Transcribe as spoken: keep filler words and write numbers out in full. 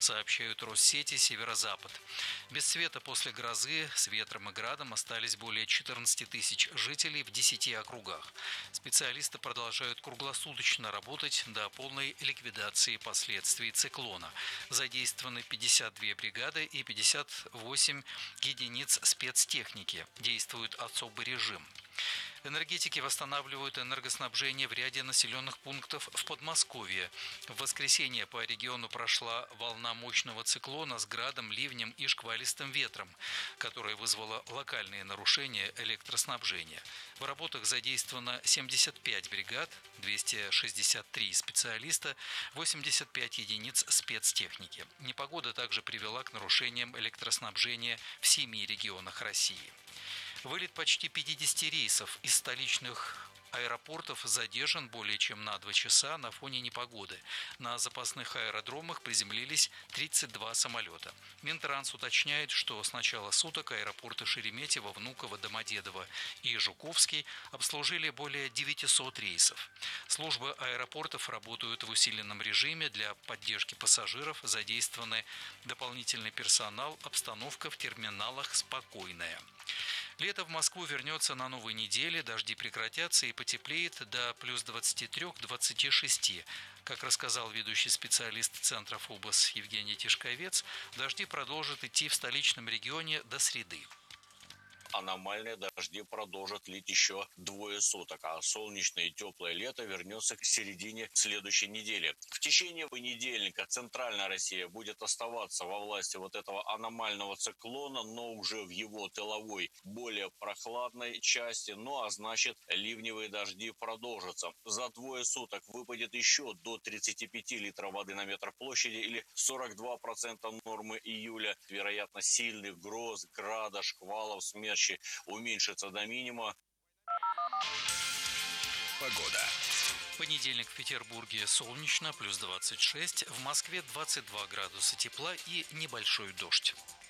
сообщают Россети «Северо-Запад». Без света после грозы с ветром и градом остались более четырнадцати тысяч жителей в десяти округах. Специалисты продолжают круглосуточно работать до полной ликвидации последствий циклона. Задействованы пятьдесят две бригады и пятьдесят восемь единиц спецтехники. Действует особый режим. Энергетики восстанавливают энергоснабжение в ряде населенных пунктов в Подмосковье. В воскресенье по региону прошла волна мощного циклона с градом, ливнем и шквалистым ветром, которая вызвала локальные нарушения электроснабжения. В работах задействовано семьдесят пять бригад, двести шестьдесят три специалиста, восемьдесят пять единиц спецтехники. Непогода также привела к нарушениям электроснабжения в семи регионах России. Вылет почти пятидесяти рейсов из столичных аэропортов задержан более чем на два часа на фоне непогоды. На запасных аэродромах приземлились тридцать два самолета. Минтранс уточняет, что с начала суток аэропорты Шереметьево, Внуково, Домодедово и Жуковский обслужили более девятисот рейсов. Службы аэропортов работают в усиленном режиме. Для поддержки пассажиров задействованы дополнительный персонал, обстановка в терминалах спокойная. Лето в Москву вернется на новой неделе, дожди прекратятся и потеплеет до плюс двадцати трёх - двадцати шести. Как рассказал ведущий специалист Центра ФОБОС Евгений Тишковец, дожди продолжат идти в столичном регионе до среды. Аномальные дожди продолжат лить еще двое суток, а солнечное и теплое лето вернется к середине следующей недели. В течение понедельника центральная Россия будет оставаться во власти вот этого аномального циклона, но уже в его тыловой, более прохладной части, ну а значит ливневые дожди продолжатся. За двое суток выпадет еще до тридцати пяти литров воды на метр площади или сорок два процента нормы июля. Вероятно, сильных гроз, града, шквалов, смерч уменьшится до минимума. Погода. В понедельник в Петербурге солнечно, плюс двадцать шесть, в Москве двадцать два градуса тепла и небольшой дождь.